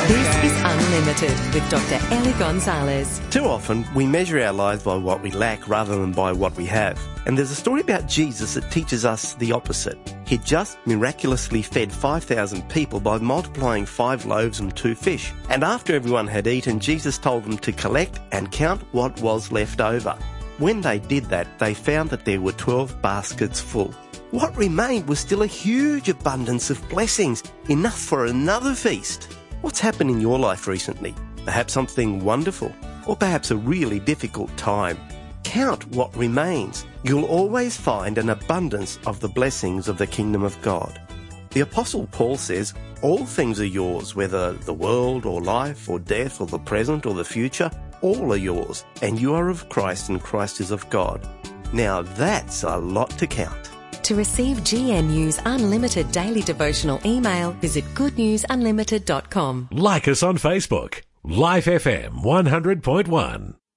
This is Unlimited with Dr. Ellie Gonzalez. Too often, we measure our lives by what we lack rather than by what we have. And there's a story about Jesus that teaches us the opposite. He just miraculously fed 5,000 people by multiplying 5 loaves and 2 fish. And after everyone had eaten, Jesus told them to collect and count what was left over. When they did that, they found that there were 12 baskets full. What remained was still a huge abundance of blessings, enough for another feast. What's happened in your life recently? Perhaps something wonderful, or perhaps a really difficult time. Count what remains. You'll always find an abundance of the blessings of the kingdom of God. The Apostle Paul says, all things are yours, whether the world or life or death or the present or the future, all are yours, and you are of Christ and Christ is of God. Now that's a lot to count. To receive GNU's Unlimited Daily Devotional email, visit goodnewsunlimited.com. Like us on Facebook. Life FM 100.1.